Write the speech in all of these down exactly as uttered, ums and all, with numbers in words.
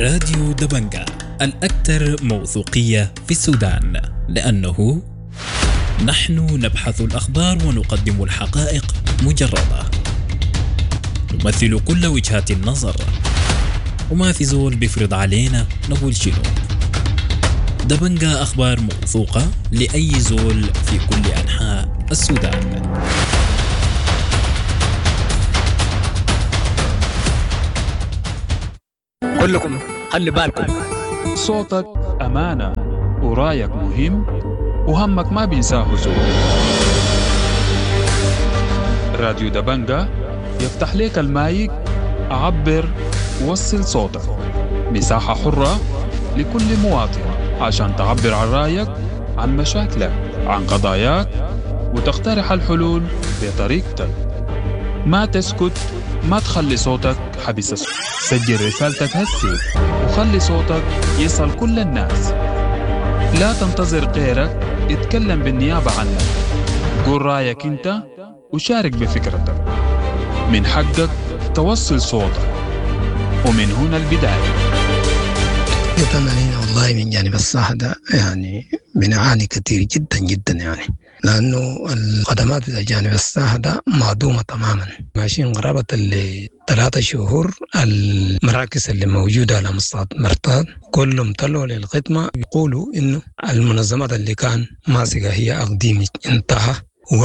راديو دبنجة الأكثر موثوقية في السودان، لأنه نحن نبحث الأخبار ونقدم الحقائق مجردة، نمثل كل وجهات النظر، وما في زول بيفرض علينا نقول شنو. دبنجة أخبار موثوقة لأي زول في كل أنحاء السودان. كلكم خلي بالكم، صوتك أمانة ورايك مهم وهمك ما بينساه زول. راديو دبنجة يفتح لك المايك، عبر ووصل صوتك. مساحة حرة لكل مواطن عشان تعبر عن رايك، عن مشاكلك، عن قضاياك، وتقترح الحلول بطريقتك. ما تسكت، ما تخلي صوتك حبس. سجل رسالتك هسي وخلي صوتك يصل كل الناس. لا تنتظر غيرك اتكلم بالنيابة عنك. قول رأيك انت وشارك بفكرتك. من حقك توصل صوتك، ومن هنا البداية. يتمنى والله من جانب الصحة ده يعني بنعاني كثير جدا جدا، يعني لأنه الخدمات في جانب الصحة ده معدومة تماما. ماشيين قرابة اللي ثلاثة شهور المراكز اللي موجودة على مستوى مرتاد كلهم طلعوا للخدمة، يقولوا إنه المنظمات اللي كان ماسكة هي أقديم انتهى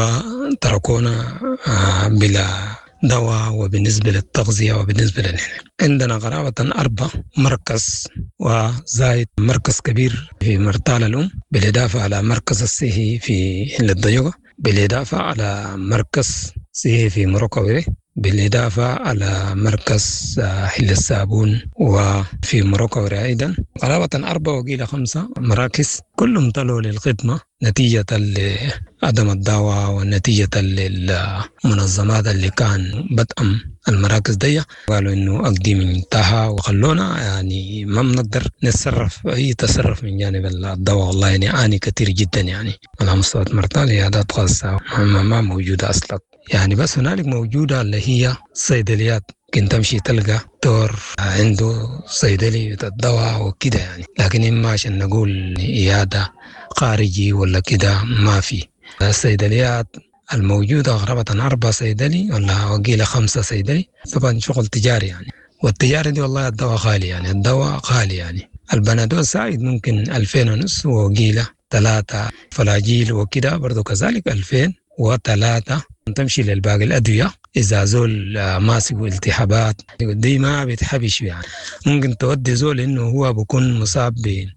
وتركونا بلا دواء، وبالنسبة للتغذية وبالنسبة للحين عندنا قرابة أربع مركز وزايد مركز كبير في مرتال الأم، بالإضافة على مركز الصحي في حل الضيقة، بالإضافة على مركز صحي في مروكوري، بالإضافة على مركز حل الصابون وفي مروكوري أيضا. قرابة أربع وقيلة خمسة مراكز كلهم طلعوا للخدمة نتيجة عدم الدواء ونتيجة المنظمات اللي كان بدء المراكز دي قالوا إنه أقديم انتهى وخلونا يعني ما بنقدر نتصرف أي تصرف من جانب الدواء. والله يعني آني كثير جدا، يعني على مستوى مرتال عيادات خاصة ما موجودة أصلا، يعني بس هنالك موجودة اللي هي صيدليات، كنت تمشي تلقى دور عنده صيدلي الدواء وكده يعني، لكن إما عشان نقول عيادة خارجي ولا كده ما في. الصيدليات الموجودة غرابة أربع صيدلي ولا وقيلة خمسة صيدلي، طبعا شغل تجاري يعني، والتجاري دي والله الدواء غالي، يعني الدواء غالي، يعني البنادول ساعد ممكن ألفين ونص وقيلة ثلاثة فلاجيل وكده برضو كذلك ألفين وثلاثة. تمشي للباقي الأدوية إذا زول ماسك التهابات دي ما بيتحبش، يعني ممكن تودي زول إنه هو بيكون مصاب ب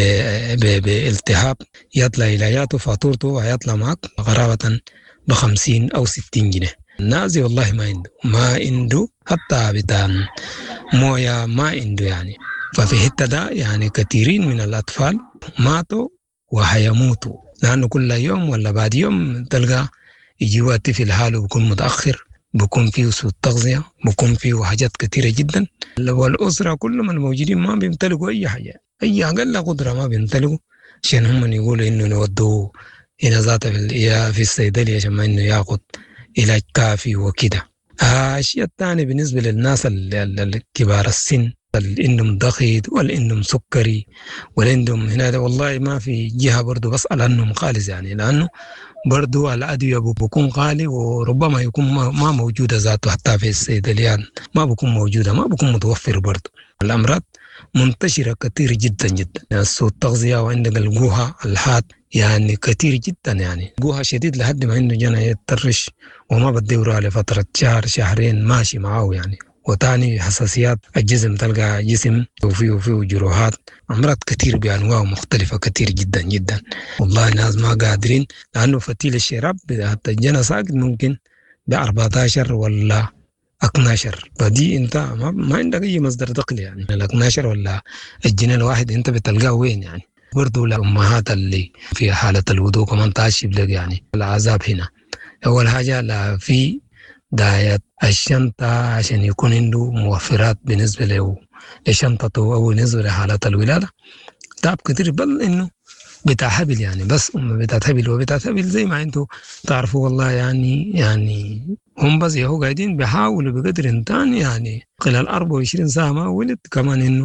بالتهاب يطلع علاجاته فاتورته ويطلع معك قرابة بخمسين أو ستين جنيه. النازي والله ما عنده ما عنده حتى بتاع موية ما عنده، يعني ففي حتة ده يعني كثيرين من الأطفال ماتوا وحيموتوا، لأنه كل يوم ولا بعد يوم تلقى يجيوا الطفل حاله بيكون متأخر، بيكون فيه سوء تغذية، بيكون فيه حاجات كثيرة جدا، والأسرة كلهم الموجودين ما بيمتلكوا أي حاجة، أي أقل قدرة ما بيمتلكوا، عشان هم يقولوا إنه نودوه هنا ذاته في, في الصيدلية عشان ما إنه يأخذ علاج كافي وكده. الشيء الثاني بالنسبة للناس الكبار السن اللي عندهم ضغط ولا عندهم سكري ولا عندهم هنا، والله ما في جهة برضو بسأل عنهم خالص، يعني لأنه برضو الأدوية بكون غالي وربما يكون ما موجودة ذاته حتى في الصيدليات ما بكون موجودة، ما بكون متوفر برضو. الأمراض منتشرة كثير جدا جدا، يعني سوء التغذية وعندك الجوها الحاد يعني كثير جدا، يعني جوها شديد لحد ما عنده جنى يترش وما بديورها لفترة شهر شهرين ماشي معه يعني. وتاني حساسيات الجسم، تلقى جسم وفيه وفيه جروحات، أمراض كثير بأنواع مختلفة كثير جدا جدا. والله الناس ما قادرين، لأنه فتيل الشراب حتى الجنة ساقط ممكن بأربعة عشر ولا اثناشر، فدي انت ما, ما عندك اي مصدر دخل، يعني ال اثناشر ولا الجنيه الواحد انت بتلقاه وين؟ يعني برضو الامهات اللي في حاله الوضوء كمان تعشب لك يعني العذاب هنا. اول حاجه لا في داية الشنطه عشان يكون عنده موفرات بالنسبه له لشنطته او بالنسبه لحالات الولاده، تعب كتير، بل انه بتاع حبل يعني، بس أم بتاع حبل وبتاع حبل زي ما انتوا تعرفوا. والله يعني يعني هم بس يهو قاعدين بيحاولوا بقدر امكان يعني خلال أربعة وعشرين ساعة ما ولد كمان إنه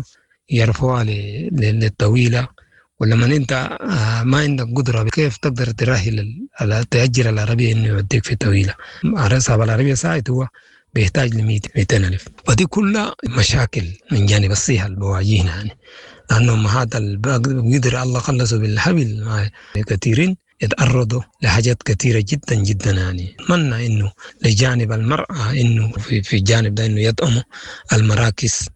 يرفعها للطويلة، ولما أنت ما عندك قدرة كيف تقدر ترهل تأجر العربية إنه يوديك في طويلة. صاحب العربية ساعد هو بيحتاج لمئتين ألف، ودي كلها مشاكل من جانب الصحة اللي بواجهنا يعني، لأنهم هذا القدر الله خلصوا بالحبل كثيرين يتعرضوا لحاجات كثيرة جدا جدا يعني. أتمنى إنه لجانب المرأة إنه في في الجانب ده إنه يدعموا المراكز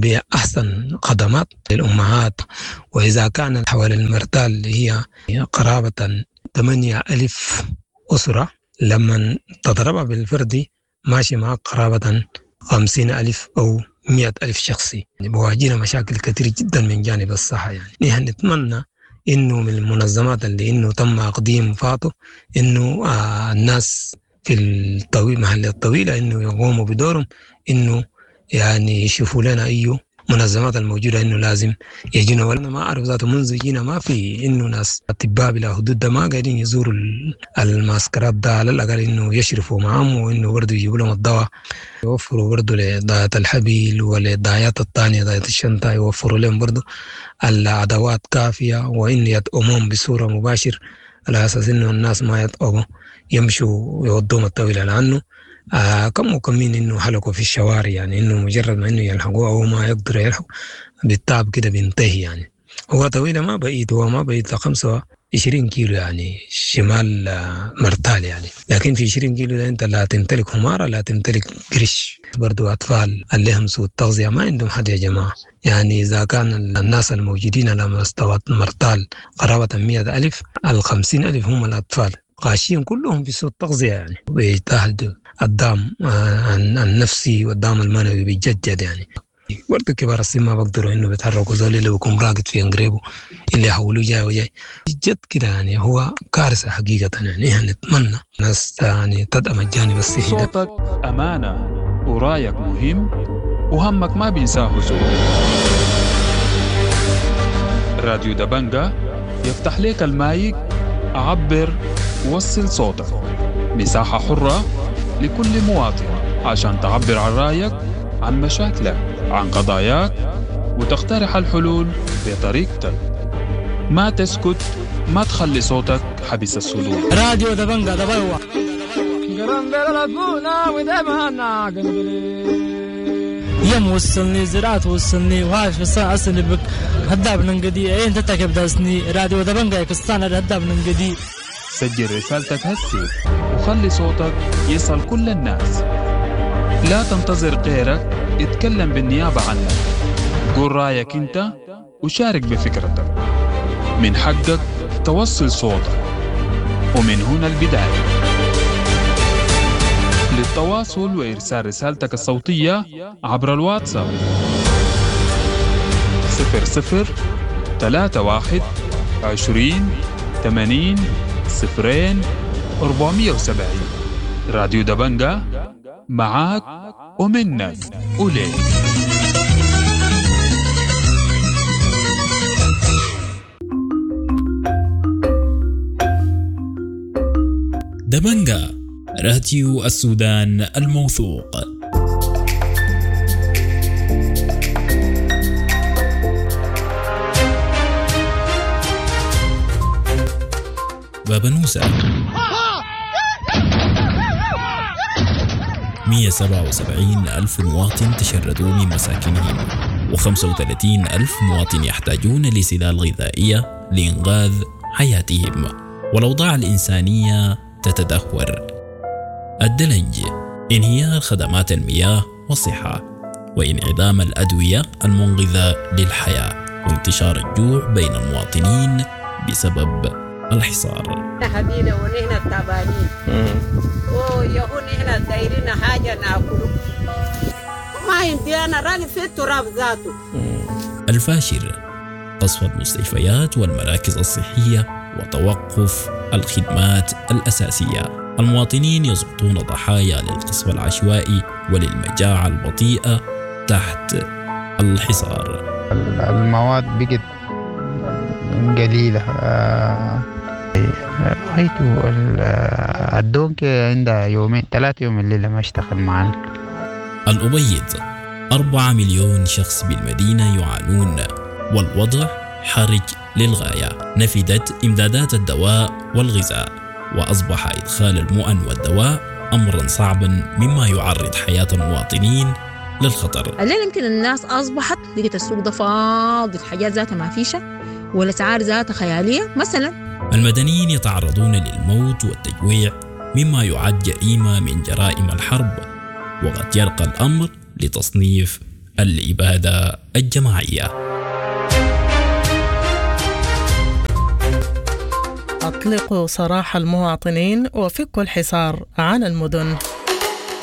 بأحسن خدمات للأمهات، وإذا كان حوالي المرتال اللي هي قرابة ثمانية ألف أسرة لما تضربها بالفردي ماشي معك قرابة خمسين ألف أو مئة ألف شخصي. يعني بواجهنا مشاكل كثير جدا من جانب الصحة يعني. نحن نتمنى إنه من المنظمات اللي إنه تم أقديم فاته إنه آه الناس في الطويل محل الطويلة إنه يقوموا بدورهم، إنه يعني يشوفوا لنا أيه منظمات الموجودة إنه لازم يجينا. وأنا ما أعرف ذاته منذ جينا ما في إنه ناس أطباء بلا حدود ده ما قاعدين يزوروا المعسكرات ده، على الأقل إنه يشرفوا معهم وإنه برضو يجيبوا لهم الدواء، يوفروا برضو لضاية الحبيل ولضايات الثانية ضاية الشنطة، يوفروا لهم برضو الأدوات كافية، وإن يتأمون بصورة مباشر على أساس إنه الناس ما يتأموا يمشوا يودوهم الطويلة، لأنه آه كم وكمين إنه حلقوا في الشوارع يعني، إنه مجرد ما إنه يلحقوه أو ما يقدر يلحق بالتعب كده بينتهي يعني. هو طويلة ما بعيد، هو ما بعيد خمسة عشرين كيلو يعني شمال آه مرتال يعني، لكن في عشرين كيلو ده أنت لا تمتلك همارة لا تمتلك قرش. برضو أطفال اللي هم سوء التغذية ما عندهم حد يا جماعة يعني. إذا كان الناس الموجودين على مستوى مرتال قرابة مئة ألف، الخمسين ألف هم الأطفال غاشين كلهم في سوء التغذية يعني، ويتاهدوا الدعم النفسي والدعم المعنوي بيتجدد يعني. برضو كبار السن ما بقدروا إنه بيتحركوا، زول اللي بيكون راقد في أنقريبه اللي يحولوا جاي وجاي جد كده يعني. هو كارثة حقيقة يعني. إحنا نتمنى ناس يعني تدعم الجانب الصحي. صوتك أمانة ورايك مهم وهمك ما بينساه زول. راديو دبنجة يفتح لك المايك، عبر ووصل صوتك. مساحة حرة لكل مواطن عشان تعبر عن رأيك، عن مشاكلك، عن قضاياك، وتقترح الحلول بطريقتك. ما تسكت، ما تخلي صوتك حبس الصدور. راديو دبنجة دبوا يم وصلني زراعة وصلني وهاش في السنة أصلي بك هداب ننقدي أين تتكب داسني. راديو دبنجة كستان هداب ننقدي. سجل رسالتك هسي وخلي صوتك يصل كل الناس. لا تنتظر غيرك اتكلم بالنيابة عنك. قول رأيك انت وشارك بفكرتك. من حقك توصل صوتك، ومن هنا البداية. للتواصل وإرسال رسالتك الصوتية عبر الواتساب صفر صفر ثلاثة واحد عشرين ثمانين صفرين أربعمية وسبعين. راديو دبنجة معاك ومنك وليك. دبنجة راديو السودان الموثوق. بابا نوسة مئة وسبعة وسبعين ألف مواطن تشردوا من مساكنهم، وخمسة وثلاثين ألف مواطن يحتاجون لسلال غذائية لإنقاذ حياتهم، والأوضاع الإنسانية تتدهور. الدلنج، انهيار خدمات المياه والصحة، وانعدام الأدوية المنقذة للحياة، وانتشار الجوع بين المواطنين بسبب الحصار. حبينا ونحن التعبانين ويهون نحن دايرين حاجة ناكله ما يمدينا راقد في التراب ذاته. الفاشر، قصف المستشفيات والمراكز الصحية وتوقف الخدمات الأساسية. المواطنين يسقطون ضحايا للقصف العشوائي وللمجاعة البطيئة تحت الحصار. المواد بقت قليلة. رأيته الدونك عندها يومين ثلاثة يوم الليلة ما اشتغل معنا. الأبيض، أربعة مليون شخص بالمدينة يعانون، والوضع حرج للغاية. نفدت إمدادات الدواء والغذاء، وأصبح إدخال المؤن والدواء أمرا صعبا مما يعرض حياة المواطنين للخطر. الليلة يمكن الناس أصبحت لقيت السوق ده فاضي، الحاجات ذاتها ما فيشة والأسعار ذاتها خيالية. مثلا المدنيين يتعرضون للموت والتجويع مما يعد جريمة من جرائم الحرب، وقد يرقى الأمر لتصنيف الإبادة الجماعية. أطلقوا سراح المواطنين وفكوا الحصار عن المدن.